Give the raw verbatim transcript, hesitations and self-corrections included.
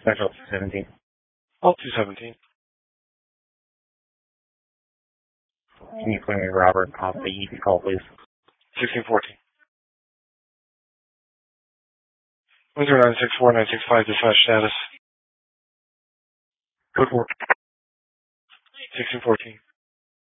Central two seventeen. All two seventeen. Can you put me Robert off the E P call, please? sixteen fourteen. one zero nine six four nine six five dispatch status. Code four. sixteen fourteen.